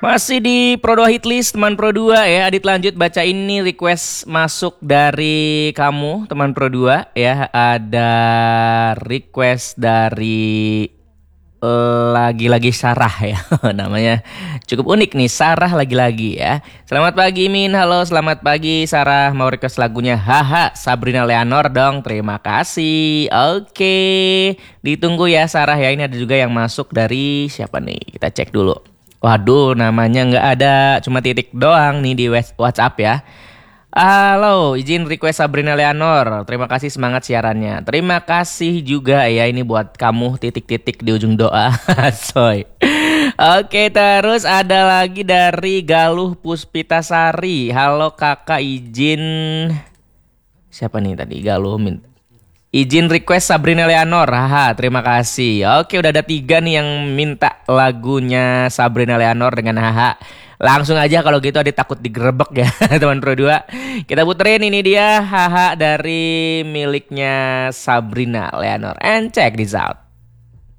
Masih di Pro 2 Hitlist teman Pro 2 ya. Adit lanjut baca ini request masuk dari kamu teman Pro 2 ya. Ada request dari lagi-lagi Sarah ya. Namanya cukup unik nih, Sarah lagi-lagi ya. Selamat pagi Min. Halo, selamat pagi Sarah. Mau request lagunya Haha Sabrina Leonor dong. Terima kasih. Oke. Ditunggu ya Sarah ya. Ini ada juga yang masuk dari siapa nih? Kita cek dulu. Waduh, namanya nggak ada, cuma titik doang nih di WhatsApp ya. Halo, izin request Sabrina Leonor. Terima kasih semangat siarannya. Terima kasih juga ya, ini buat kamu titik-titik di ujung doa. Soy. Oke, terus ada lagi dari Galuh Puspitasari. Halo kakak, izin siapa nih tadi? Galuh izin request Sabrina Leonor. Haha, terima kasih. Oke, udah ada 3 nih yang minta lagunya Sabrina Leonor dengan haha. Langsung aja kalau gitu, ada takut digerebek ya teman Pro 2. Kita puterin, ini dia haha dari miliknya Sabrina Leonor. And check this out.